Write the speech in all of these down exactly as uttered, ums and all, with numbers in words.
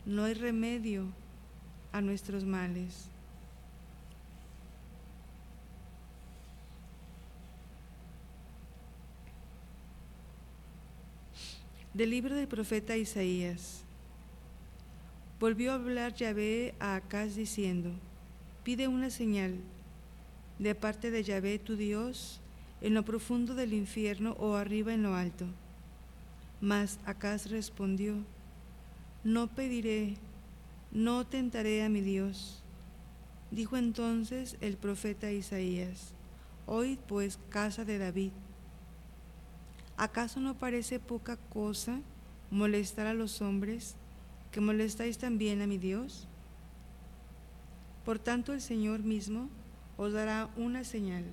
no hay remedio a nuestros males. Del libro del profeta Isaías. Volvió a hablar Yahvé a Acaz diciendo: pide una señal de parte de Yahvé tu Dios en lo profundo del infierno o arriba en lo alto. Mas Acaz respondió: no pediré, no tentaré a mi Dios. Dijo entonces el profeta Isaías: oíd pues, casa de David, ¿acaso no parece poca cosa molestar a los hombres, que molestáis también a mi Dios? Por tanto el Señor mismo os dará una señal.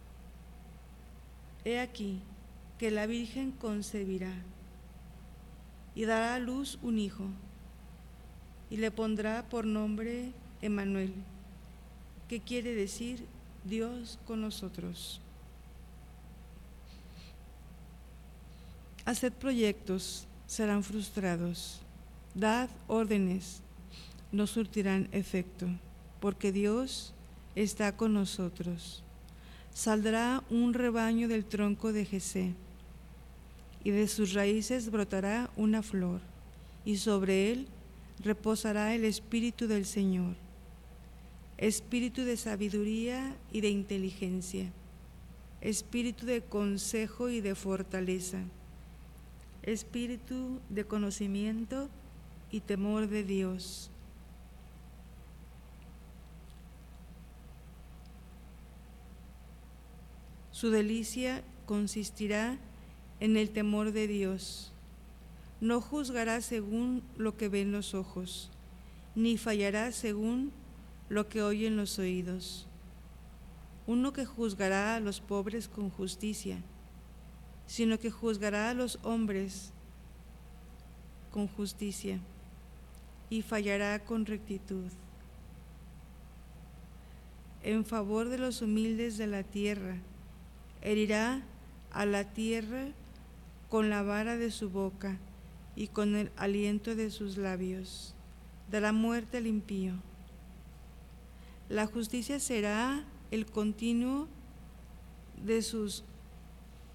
He aquí que la Virgen concebirá y dará a luz un hijo, y le pondrá por nombre Emmanuel, que quiere decir Dios con nosotros. Haced proyectos, serán frustrados. Dad órdenes, no surtirán efecto, porque Dios está con nosotros. Saldrá un rebaño del tronco de Jesé, y de sus raíces brotará una flor, y sobre él reposará el Espíritu del Señor, Espíritu de sabiduría y de inteligencia, Espíritu de consejo y de fortaleza, Espíritu de conocimiento y temor de Dios. Su delicia consistirá en el temor de Dios. No juzgará según lo que ven los ojos, ni fallará según lo que oyen los oídos. Uno que juzgará a los pobres con justicia, sino que juzgará a los hombres con justicia y fallará con rectitud. En favor de los humildes de la tierra, herirá a la tierra con la vara de su boca y con el aliento de sus labios. Dará muerte al impío. La justicia será el continuo de sus